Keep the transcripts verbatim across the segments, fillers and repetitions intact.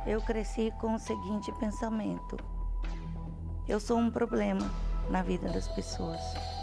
Eu cresci com o seguinte pensamento: eu sou um problema na vida das pessoas.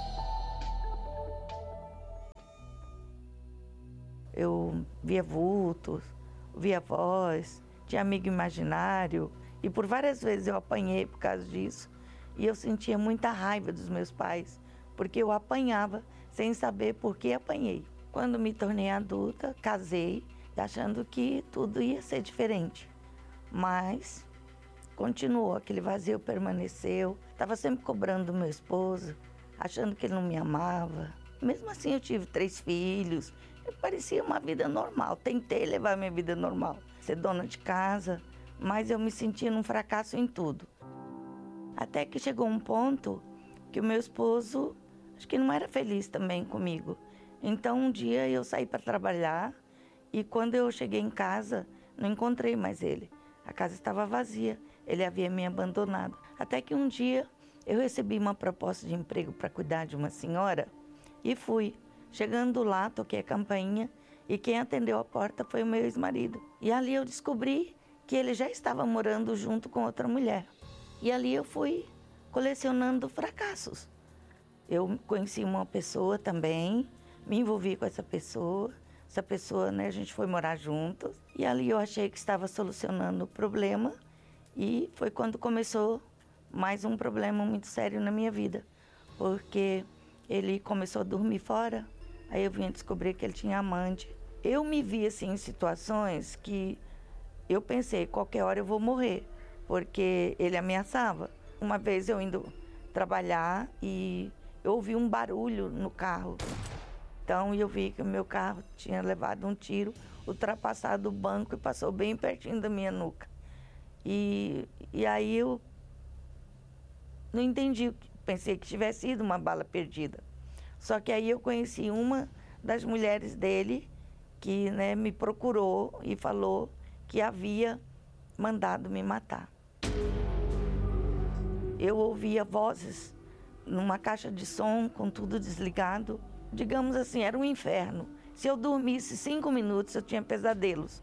Eu via vultos, via voz, tinha amigo imaginário, e por várias vezes eu apanhei por causa disso. E eu sentia muita raiva dos meus pais, porque eu apanhava sem saber por que apanhei. Quando me tornei adulta, casei, achando que tudo ia ser diferente. Mas continuou, aquele vazio permaneceu. Estava sempre cobrando do meu esposo, achando que ele não me amava. Mesmo assim eu tive três filhos, parecia uma vida normal. Tentei levar minha vida normal, ser dona de casa, mas eu me sentia num fracasso em tudo. Até que chegou um ponto que o meu esposo, acho que não era feliz também comigo. Então um dia eu saí para trabalhar e quando eu cheguei em casa, não encontrei mais ele. A casa estava vazia, ele havia me abandonado. Até que um dia eu recebi uma proposta de emprego para cuidar de uma senhora e fui. Chegando lá, toquei a campainha e quem atendeu a porta foi o meu ex-marido. E ali eu descobri que ele já estava morando junto com outra mulher. E ali eu fui colecionando fracassos. Eu conheci uma pessoa também, me envolvi com essa pessoa. Essa pessoa, né, a gente foi morar juntos. E ali eu achei que estava solucionando o problema. E foi quando começou mais um problema muito sério na minha vida. Porque ele começou a dormir fora. Aí eu vim descobrir que ele tinha amante. Eu me vi assim em situações que eu pensei, qualquer hora eu vou morrer. Porque ele ameaçava. Uma vez eu indo trabalhar e eu ouvi um barulho no carro. Então eu vi que o meu carro tinha levado um tiro, ultrapassado o banco e passou bem pertinho da minha nuca. E, e aí eu não entendi, pensei que tivesse sido uma bala perdida. Só que aí eu conheci uma das mulheres dele que, né, me procurou e falou que havia mandado me matar. Eu ouvia vozes numa caixa de som com tudo desligado. Digamos assim, era um inferno. Se eu dormisse cinco minutos, eu tinha pesadelos.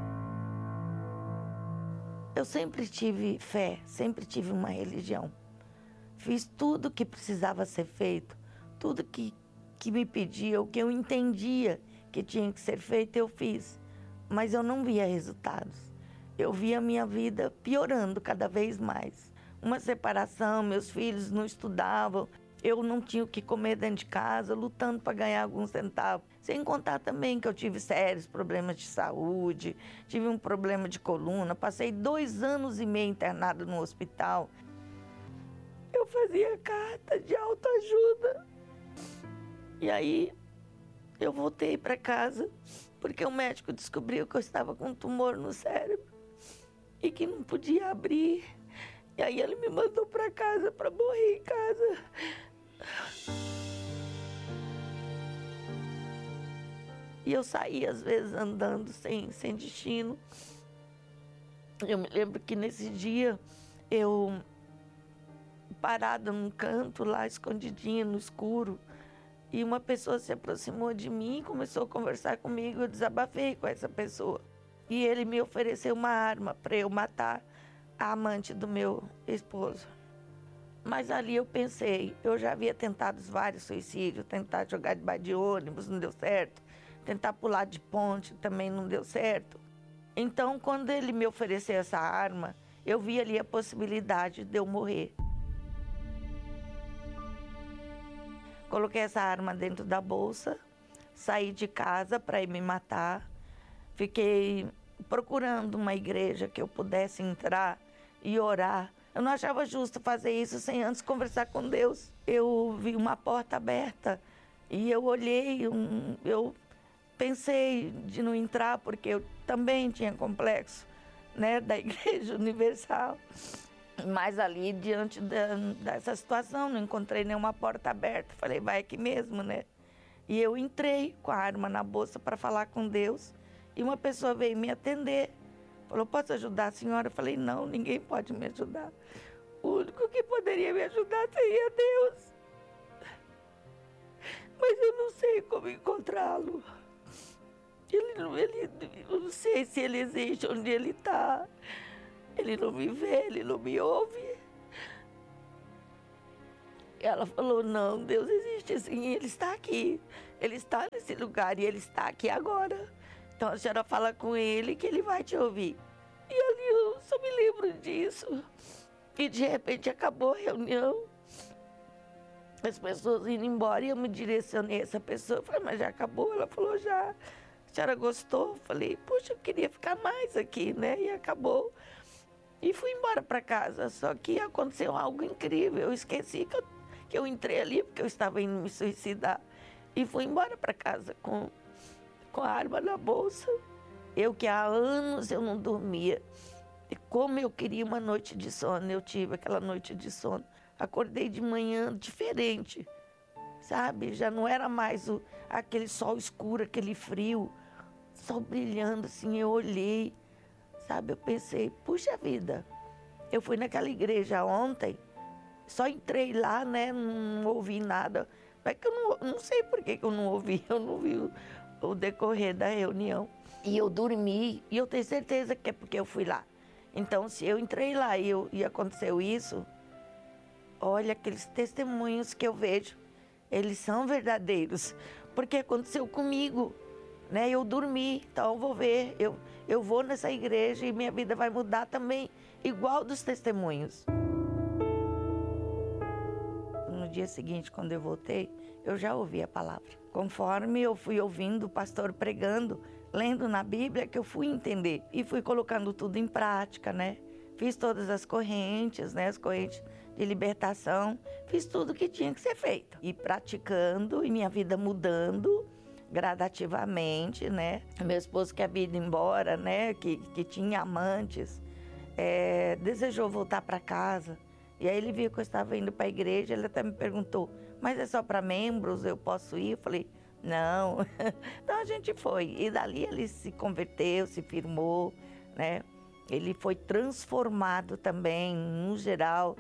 Eu sempre tive fé, sempre tive uma religião. Fiz tudo o que precisava ser feito, tudo que, que me pedia, o que eu entendia que tinha que ser feito, eu fiz. Mas eu não via resultados. Eu via a minha vida piorando cada vez mais. Uma separação, meus filhos não estudavam, eu não tinha o que comer dentro de casa, lutando para ganhar alguns centavos. Sem contar também que eu tive sérios problemas de saúde, tive um problema de coluna, passei dois anos e meio internada no hospital. Eu fazia carta de autoajuda. E aí eu voltei para casa porque o médico descobriu que eu estava com um tumor no cérebro e que não podia abrir. E aí ele me mandou para casa para morrer em casa. E eu saía às vezes andando sem, sem destino. Eu me lembro que nesse dia eu, parada num canto lá, escondidinha no escuro, e uma pessoa se aproximou de mim e começou a conversar comigo. Eu desabafei com essa pessoa. E ele me ofereceu uma arma para eu matar a amante do meu esposo. Mas ali eu pensei, eu já havia tentado vários suicídios, tentar jogar debaixo de ônibus, não deu certo. Tentar pular de ponte, também não deu certo. Então, quando ele me ofereceu essa arma, eu vi ali a possibilidade de eu morrer. Coloquei essa arma dentro da bolsa, saí de casa para ir me matar. Fiquei procurando uma igreja que eu pudesse entrar e orar. Eu não achava justo fazer isso sem antes conversar com Deus. Eu vi uma porta aberta e eu olhei, um, eu pensei de não entrar porque eu também tinha complexo, né, da Igreja Universal. Mas ali, diante da, dessa situação, não encontrei nenhuma porta aberta. Falei, vai aqui mesmo, né? E eu entrei com a arma na bolsa para falar com Deus e uma pessoa veio me atender. Falou, posso ajudar a senhora? Eu falei, não, ninguém pode me ajudar. O único que poderia me ajudar seria Deus. Mas eu não sei como encontrá-lo. Ele, ele, eu não sei se ele existe, onde ele está. ele não me vê, ele não me ouve. Ela falou, não, Deus existe sim, ele está aqui. Ele está nesse lugar e ele está aqui agora. Então a senhora fala com ele que ele vai te ouvir. E ali eu só me lembro disso. E de repente acabou a reunião. As pessoas indo embora e eu me direcionei a essa pessoa. Eu falei, mas já acabou? Ela falou, já. A senhora gostou? Eu falei, puxa, eu queria ficar mais aqui, né? E acabou. E fui embora para casa. Só que aconteceu algo incrível. Eu esqueci que eu, que eu entrei ali porque eu estava indo me suicidar. E fui embora para casa com, com a arma na bolsa. Eu que há anos eu não dormia. E como eu queria uma noite de sono, eu tive aquela noite de sono. Acordei de manhã diferente, sabe? Já não era mais o, aquele sol escuro, aquele frio, sol brilhando assim, eu olhei, sabe? Eu pensei, puxa vida, eu fui naquela igreja ontem, só entrei lá, né? Não ouvi nada. É que eu não, não sei por que eu não ouvi, eu não vi o, o decorrer da reunião. E eu dormi, e eu tenho certeza que é porque eu fui lá. Então, se eu entrei lá e, eu, e aconteceu isso, olha, aqueles testemunhos que eu vejo, eles são verdadeiros, porque aconteceu comigo, né? Eu dormi, então eu vou ver, eu, eu vou nessa igreja e minha vida vai mudar também, igual dos testemunhos. No dia seguinte, quando eu voltei, eu já ouvi a palavra. Conforme eu fui ouvindo o pastor pregando, lendo na Bíblia, que eu fui entender e fui colocando tudo em prática, né? Fiz todas as correntes, né? As correntes de libertação, fiz tudo o que tinha que ser feito. E praticando, e minha vida mudando gradativamente, né? Meu esposo que havia ido embora, né? Que, que tinha amantes, é, desejou voltar para casa. E aí ele viu que eu estava indo para a igreja, ele até me perguntou, mas é só para membros, eu posso ir? Eu falei, não. Então a gente foi. E dali ele se converteu, se firmou, né? Ele foi transformado também, no geral.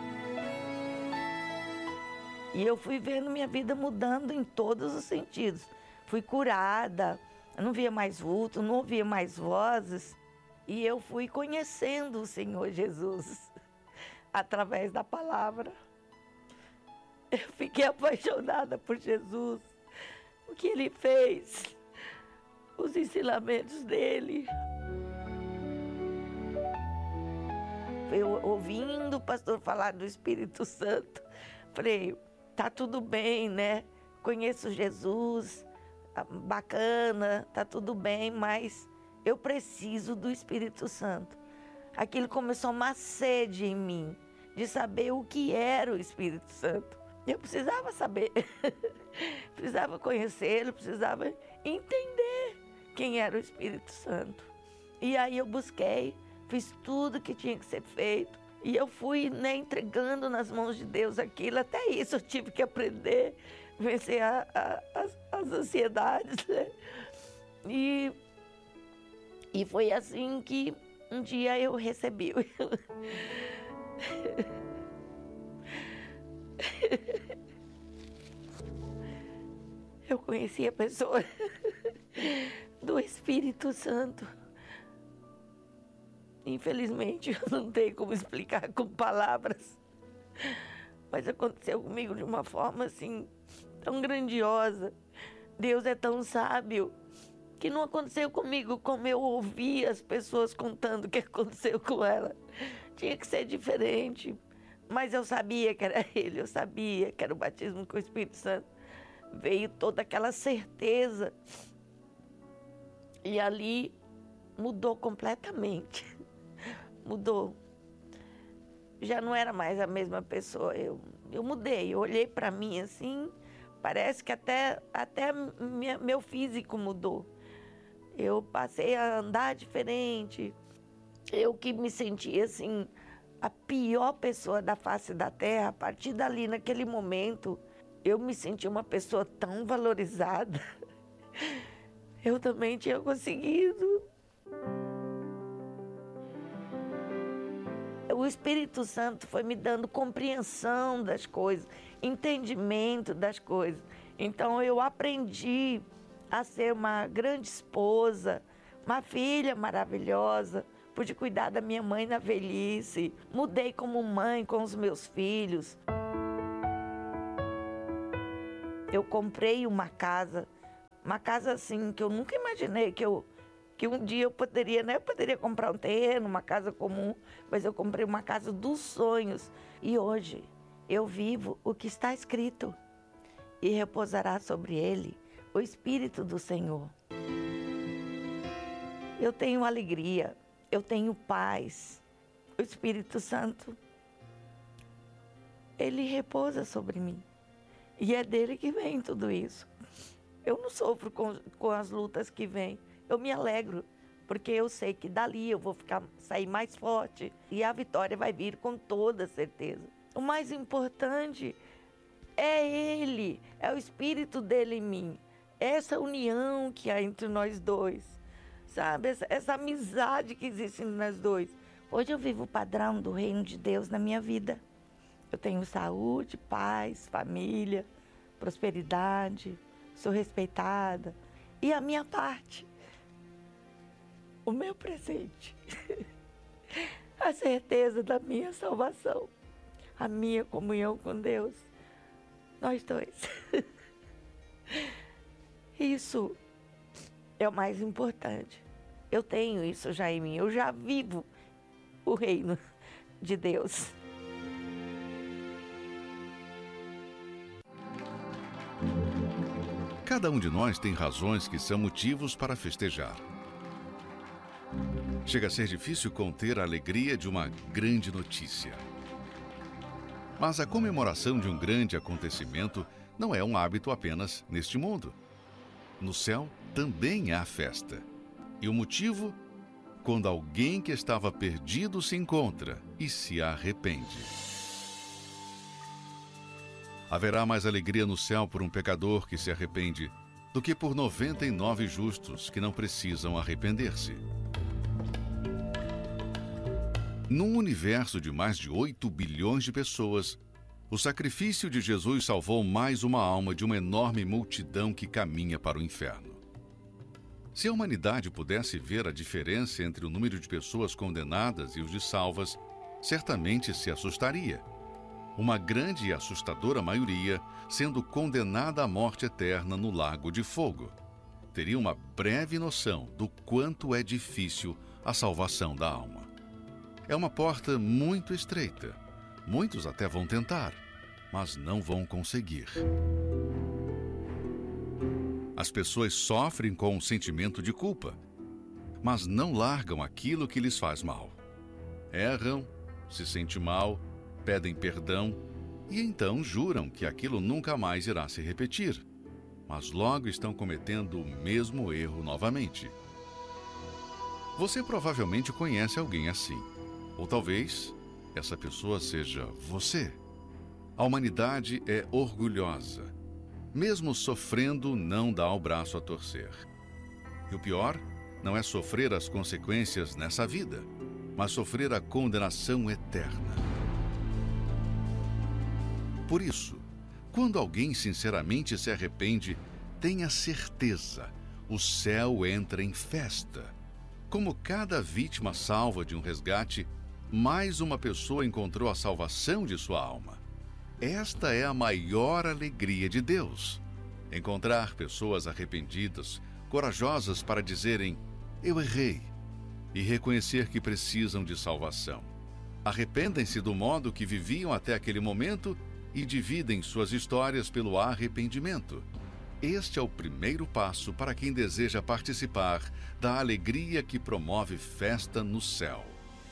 E eu fui vendo minha vida mudando em todos os sentidos. Fui curada, não via mais vulto, não ouvia mais vozes. E eu fui conhecendo o Senhor Jesus através da palavra. Eu fiquei apaixonada por Jesus, o que Ele fez, os ensinamentos dEle. Eu ouvindo o pastor falar do Espírito Santo, falei, tá tudo bem, né? Conheço Jesus, bacana, tá tudo bem, mas eu preciso do Espírito Santo. Aquilo começou uma sede em mim, de saber o que era o Espírito Santo. Eu precisava saber, precisava conhecê-lo, precisava entender quem era o Espírito Santo. E aí eu busquei, fiz tudo que tinha que ser feito. E eu fui, né, entregando nas mãos de Deus aquilo. Até isso eu tive que aprender, vencer a, a, as, as ansiedades, né? E, e foi assim que um dia eu recebi. Eu conheci a pessoa do Espírito Santo. Infelizmente, eu não tenho como explicar com palavras, mas aconteceu comigo de uma forma assim, tão grandiosa. Deus é tão sábio, que não aconteceu comigo como eu ouvi as pessoas contando o que aconteceu com ela. Tinha que ser diferente, mas eu sabia que era Ele, eu sabia que era o batismo com o Espírito Santo. Veio toda aquela certeza, e ali mudou completamente. Mudou. Já não era mais a mesma pessoa. Eu, eu mudei. Eu olhei para mim assim, parece que até, até minha, meu físico mudou. Eu passei a andar diferente. Eu que me sentia assim, a pior pessoa da face da terra, a partir dali, naquele momento, eu me senti uma pessoa tão valorizada. Eu também tinha conseguido. O Espírito Santo foi me dando compreensão das coisas, entendimento das coisas. Então eu aprendi a ser uma grande esposa, uma filha maravilhosa, pude cuidar da minha mãe na velhice, mudei como mãe com os meus filhos. Eu comprei uma casa, uma casa assim que eu nunca imaginei que, eu, que um dia eu poderia, né? Eu poderia comprar um terreno, uma casa comum, mas eu comprei uma casa dos sonhos. E hoje eu vivo o que está escrito e repousará sobre ele o Espírito do Senhor. Eu tenho alegria, eu tenho paz. O Espírito Santo, ele repousa sobre mim. E é dele que vem tudo isso. Eu não sofro com, com as lutas que vêm. Eu me alegro, porque eu sei que dali eu vou ficar, sair mais forte. E a vitória vai vir com toda certeza. O mais importante é ele, é o Espírito dele em mim. Essa união que há entre nós dois, sabe? Essa, essa amizade que existe entre nós dois. Hoje eu vivo o padrão do reino de Deus na minha vida. Eu tenho saúde, paz, família, prosperidade, sou respeitada. E a minha parte, o meu presente, a certeza da minha salvação, a minha comunhão com Deus, nós dois. Isso é o mais importante. Eu tenho isso já em mim, eu já vivo o reino de Deus. Cada um de nós tem razões que são motivos para festejar. Chega a ser difícil conter a alegria de uma grande notícia. Mas a comemoração de um grande acontecimento não é um hábito apenas neste mundo. No céu também há festa. E o motivo? Quando alguém que estava perdido se encontra e se arrepende. Haverá mais alegria no céu por um pecador que se arrepende do que por noventa e nove justos que não precisam arrepender-se. Num universo de mais de oito bilhões de pessoas, o sacrifício de Jesus salvou mais uma alma de uma enorme multidão que caminha para o inferno. Se a humanidade pudesse ver a diferença entre o número de pessoas condenadas e os de salvas, certamente se assustaria. Uma grande e assustadora maioria sendo condenada à morte eterna no lago de fogo. Teria uma breve noção do quanto é difícil a salvação da alma. É uma porta muito estreita. Muitos até vão tentar, mas não vão conseguir. As pessoas sofrem com um sentimento de culpa, mas não largam aquilo que lhes faz mal. Erram, se sentem mal, pedem perdão e então juram que aquilo nunca mais irá se repetir, mas logo estão cometendo o mesmo erro novamente. Você provavelmente conhece alguém assim, ou talvez essa pessoa seja você. A humanidade é orgulhosa. Mesmo sofrendo, não dá o braço a torcer. E o pior não é sofrer as consequências nessa vida, mas sofrer a condenação eterna. Por isso, quando alguém sinceramente se arrepende, tenha certeza, o céu entra em festa. Como cada vítima salva de um resgate, mais uma pessoa encontrou a salvação de sua alma. Esta é a maior alegria de Deus. Encontrar pessoas arrependidas, corajosas para dizerem, eu errei, e reconhecer que precisam de salvação. Arrependem-se do modo que viviam até aquele momento e dividem suas histórias pelo arrependimento. Este é o primeiro passo para quem deseja participar da alegria que promove festa no céu.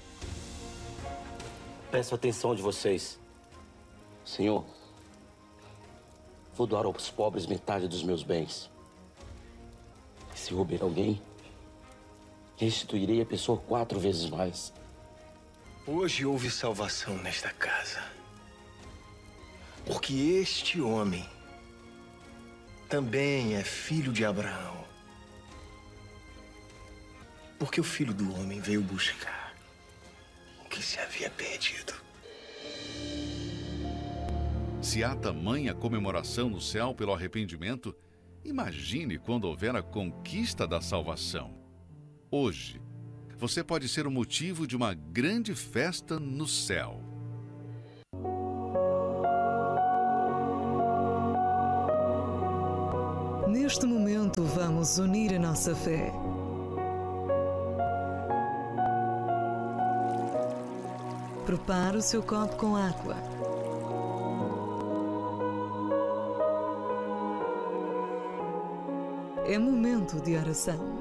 Peço a atenção de vocês. Senhor, vou doar aos pobres metade dos meus bens. E se roubar alguém, restituirei a pessoa quatro vezes mais. Hoje houve salvação nesta casa. Porque este homem também é filho de Abraão. Porque o Filho do Homem veio buscar o que se havia perdido. Se há tamanha comemoração no céu pelo arrependimento, imagine quando houver a conquista da salvação. Hoje, você pode ser o motivo de uma grande festa no céu. Neste momento, vamos unir a nossa fé. Prepare o seu copo com água. É momento de oração.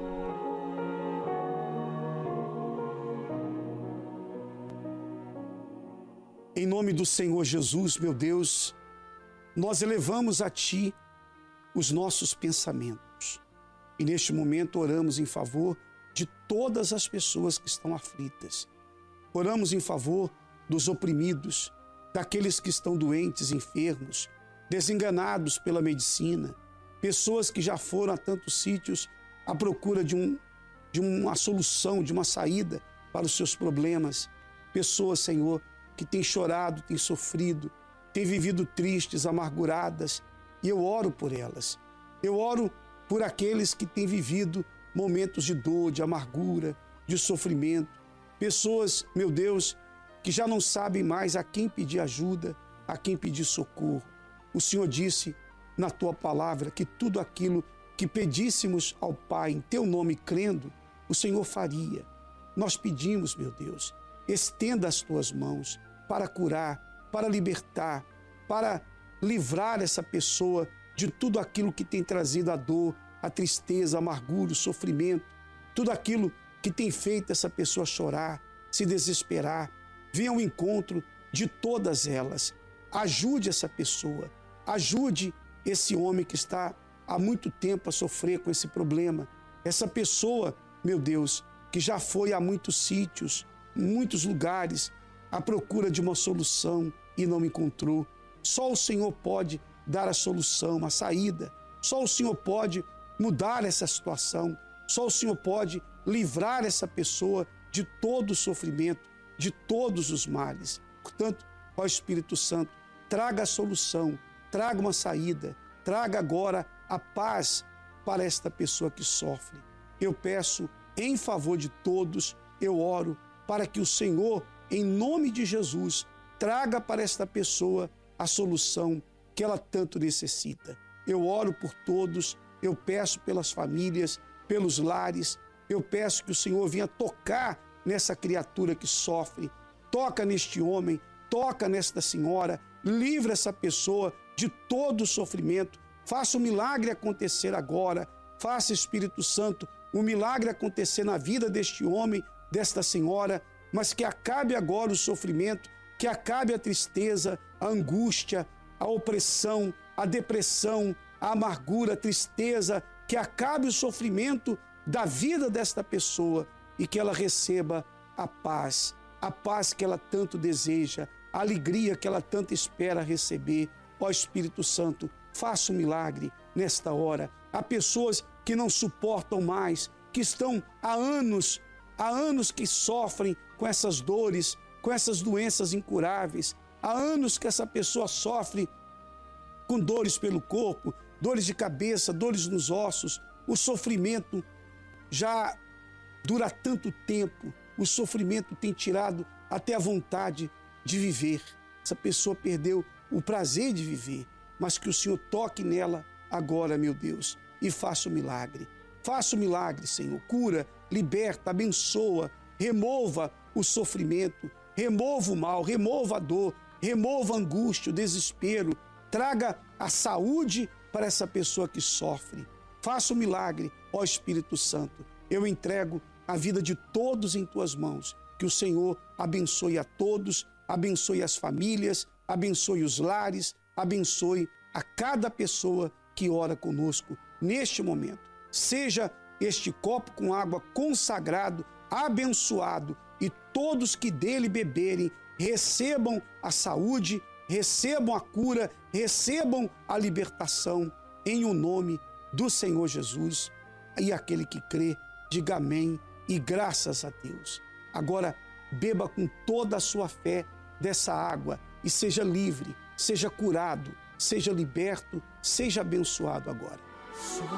Em nome do Senhor Jesus, meu Deus, nós elevamos a Ti os nossos pensamentos. E neste momento oramos em favor de todas as pessoas que estão aflitas. Oramos em favor dos oprimidos, daqueles que estão doentes, enfermos, desenganados pela medicina, pessoas que já foram a tantos sítios à procura de, um, de uma solução, de uma saída para os seus problemas. Pessoas, Senhor, que têm chorado, têm sofrido, têm vivido tristes, amarguradas, e eu oro por elas. Eu oro por aqueles que têm vivido momentos de dor, de amargura, de sofrimento. Pessoas, meu Deus, que já não sabem mais a quem pedir ajuda, a quem pedir socorro. O Senhor disse na Tua palavra que tudo aquilo que pedíssemos ao Pai em Teu nome crendo, o Senhor faria. Nós pedimos, meu Deus, estenda as Tuas mãos para curar, para libertar, para livrar essa pessoa de tudo aquilo que tem trazido a dor, a tristeza, a amargura, o sofrimento, tudo aquilo que tem feito essa pessoa chorar, se desesperar. Venha ao encontro de todas elas. Ajude essa pessoa, ajude esse homem que está há muito tempo a sofrer com esse problema. Essa pessoa, meu Deus, que já foi a muitos sítios, em muitos lugares, à procura de uma solução e não encontrou. Só o Senhor pode dar a solução, a saída. Só o Senhor pode mudar essa situação. Só o Senhor pode livrar essa pessoa de todo o sofrimento, de todos os males. Portanto, ó Espírito Santo, traga a solução, traga uma saída, traga agora a paz para esta pessoa que sofre. Eu peço em favor de todos, eu oro para que o Senhor, em nome de Jesus, traga para esta pessoa a solução que ela tanto necessita. Eu oro por todos, eu peço pelas famílias, pelos lares, eu peço que o Senhor venha tocar nessa criatura que sofre, toca neste homem, toca nesta senhora, livra essa pessoa de todo o sofrimento, faça o milagre acontecer agora, faça, Espírito Santo, o milagre acontecer na vida deste homem, desta senhora, mas que acabe agora o sofrimento, que acabe a tristeza, a angústia, a opressão, a depressão, a amargura, a tristeza, que acabe o sofrimento da vida desta pessoa e que ela receba a paz, a paz que ela tanto deseja, a alegria que ela tanto espera receber. Ó Espírito Santo, faça um milagre nesta hora. Há pessoas que não suportam mais, que estão há anos, há anos que sofrem com essas dores, com essas doenças incuráveis. Há anos que essa pessoa sofre com dores pelo corpo, dores de cabeça, dores nos ossos. O sofrimento já dura tanto tempo, o sofrimento tem tirado até a vontade de viver. Essa pessoa perdeu o prazer de viver, mas que o Senhor toque nela agora, meu Deus, e faça o milagre. Faça o milagre, Senhor. Cura, liberta, abençoa, remova o sofrimento, remova o mal, remova a dor, remova a angústia, o desespero. Traga a saúde para essa pessoa que sofre. Faça o milagre, ó Espírito Santo. Eu entrego a vida de todos em Tuas mãos. Que o Senhor abençoe a todos, abençoe as famílias, abençoe os lares, abençoe a cada pessoa que ora conosco neste momento. Seja este copo com água consagrado, abençoado, e todos que dele beberem recebam a saúde, recebam a cura, recebam a libertação, em o nome do Senhor Jesus. E aquele que crê, diga amém e graças a Deus. Agora, beba com toda a sua fé dessa água e seja livre, seja curado, seja liberto, seja abençoado agora.